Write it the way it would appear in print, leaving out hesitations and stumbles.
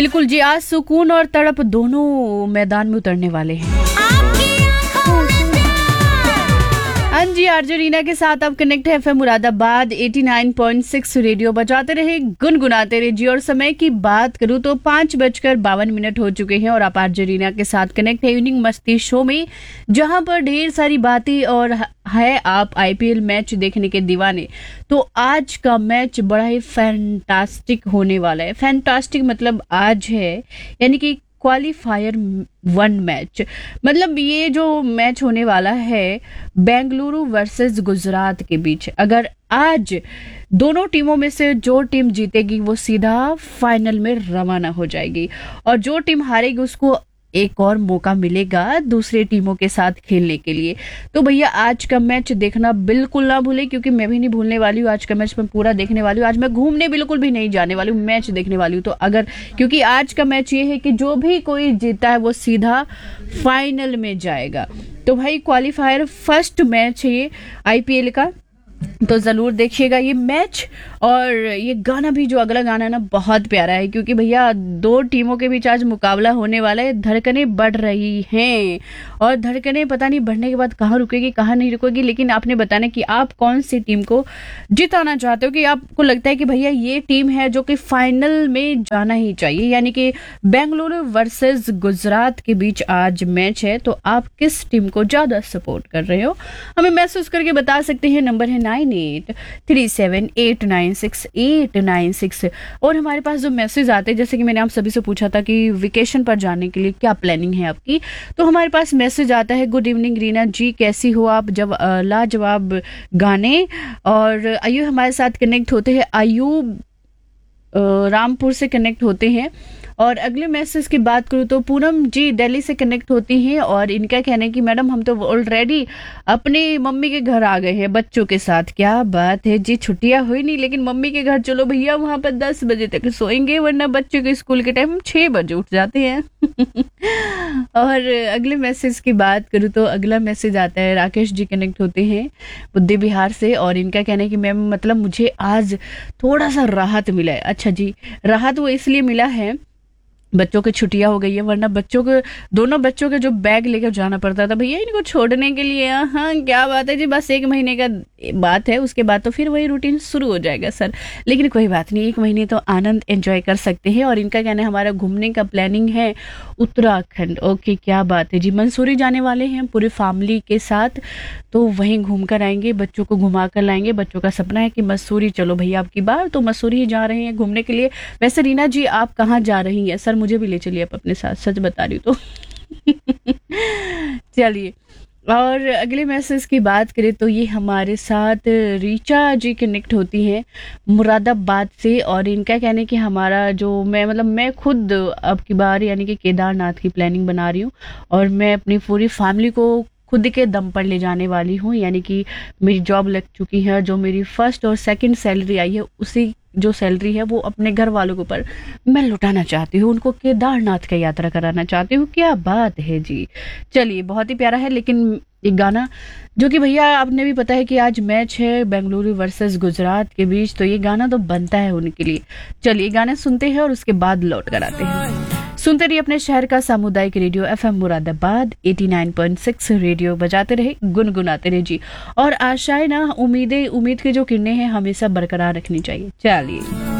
बिल्कुल जी, आज सुकून और तड़प दोनों मैदान में उतरने वाले हैं। हाँ जी, आरजे रीना के साथ आप कनेक्ट है एफएम मुरादाबाद 89.6 रेडियो बजाते रहे गुनगुनाते रहे जी। और समय की बात करूं तो 5:52 हो चुके हैं और आप आरजे रीना के साथ कनेक्ट है इवनिंग मस्ती शो में, जहां पर ढेर सारी बातें और है आप आईपीएल मैच देखने के दीवाने। तो आज का मैच बड़ा ही फैंटास्टिक होने वाला है। फैंटास्टिक मतलब आज है यानी कि क्वालिफायर 1 मैच, मतलब ये जो मैच होने वाला है बेंगलुरु वर्सेस गुजरात के बीच। अगर आज दोनों टीमों में से जो टीम जीतेगी वो सीधा फाइनल में रवाना हो जाएगी और जो टीम हारेगी उसको एक और मौका मिलेगा दूसरे टीमों के साथ खेलने के लिए। तो भैया आज का मैच देखना बिल्कुल ना भूले, क्योंकि मैं भी नहीं भूलने वाली हूँ। आज का मैच मैं पूरा देखने वाली हूँ। आज मैं घूमने बिल्कुल भी नहीं जाने वाली हूँ, मैच देखने वाली हूँ। तो अगर क्योंकि आज का मैच ये है कि जो भी कोई जीता है वो सीधा फाइनल में जाएगा। तो भाई क्वालिफायर फर्स्ट मैच है ये आईपीएल का, तो जरूर देखिएगा ये मैच। और ये गाना भी, जो अगला गाना है ना, बहुत प्यारा है, क्योंकि भैया दो टीमों के बीच आज मुकाबला होने वाला है। धड़कनें बढ़ रही हैं और धड़कनें पता नहीं बढ़ने के बाद कहाँ रुकेगी कहाँ नहीं रुकेगी, लेकिन आपने बताना कि आप कौन सी टीम को जिताना चाहते हो, कि आपको लगता है कि भैया ये टीम है जो कि फाइनल में जाना ही चाहिए। यानी कि बेंगलुरु वर्सेस गुजरात के बीच आज मैच है, तो आप किस टीम को ज्यादा सपोर्ट कर रहे हो हमें मैसेज करके बता सकते हैं। नंबर है 9837896896। और हमारे पास जो मैसेज आते हैं, जैसे कि मैंने आप सभी से पूछा था कि वेकेशन पर जाने के लिए क्या प्लानिंग है आपकी, तो हमारे पास मैसेज आता है, गुड इवनिंग रीना जी, कैसी हो आप, जब लाजवाब गाने। और आयु हमारे साथ कनेक्ट होते हैं, आयुब रामपुर से कनेक्ट होते हैं। और अगले मैसेज की बात करूँ तो पूनम जी दिल्ली से कनेक्ट होती हैं और इनका कहना है कि मैडम हम तो ऑलरेडी अपनी मम्मी के घर आ गए हैं बच्चों के साथ। क्या बात है जी, छुट्टियां हुई नहीं लेकिन मम्मी के घर चलो भैया, वहां पर 10 बजे तक सोएंगे, वरना बच्चों के स्कूल के टाइम 6 बजे उठ जाते हैं। और अगले मैसेज की बात करूँ तो अगला मैसेज आता है, राकेश जी कनेक्ट होते हैं बुद्धि बिहार से और इनका कहना है कि मैम मतलब मुझे आज थोड़ा सा राहत मिला है। अच्छा जी, राहत वो इसलिए मिला है बच्चों की छुट्टियां हो गई है, वरना दोनों बच्चों के जो बैग लेकर जाना पड़ता था भैया इनको छोड़ने के लिए। हाँ क्या बात है जी, बस 1 महीने का बात है, उसके बाद तो फिर वही रूटीन शुरू हो जाएगा सर। लेकिन कोई बात नहीं, 1 महीने तो आनंद एंजॉय कर सकते हैं। और इनका कहना है हमारा घूमने का प्लानिंग है उत्तराखंड। ओके, क्या बात है जी, मंसूरी जाने वाले हैं पूरी फैमिली के साथ, तो वहीं घूम कर आएंगे, बच्चों को घुमा कर लाएंगे। बच्चों का सपना है कि मसूरी चलो भैया, आपकी बार तो मसूरी ही जा रहे हैं घूमने के लिए। वैसे रीना जी आप कहाँ जा रही हैं? सर मुझे भी ले चलिए आप अपने साथ, सच बता रही हूँ तो। चलिए, और अगले मैसेज की बात करें तो ये हमारे साथ रीचा जी कनेक्ट होती हैं मुरादाबाद से और इनका कहना है कि हमारा जो मैं खुद अब की बार यानी कि केदारनाथ की प्लानिंग बना रही हूँ और मैं अपनी पूरी फैमिली को खुद के दम पर ले जाने वाली हूँ। यानी कि मेरी जॉब लग चुकी है, जो मेरी फर्स्ट और सेकंड सैलरी आई है उसी जो सैलरी है वो अपने घर वालों के ऊपर मैं लुटाना चाहती हूँ, उनको केदारनाथ का यात्रा कराना चाहती हूँ। क्या बात है जी, चलिए बहुत ही प्यारा है। लेकिन एक गाना जो कि भैया आपने भी पता है कि आज मैच है बेंगलुरु वर्सेस गुजरात के बीच, तो ये गाना तो बनता है उनके लिए। चलिए गाना सुनते हैं और उसके बाद लौट कर आते हैं। सुनते रहिए अपने शहर का सामुदायिक रेडियो एफएम मुरादाबाद 89.6 रेडियो बजाते रहे गुनगुनाते रहे जी। और आशाएं ना उम्मीद के जो किरणें हैं हमेशा बरकरार रखनी चाहिए। चलिए।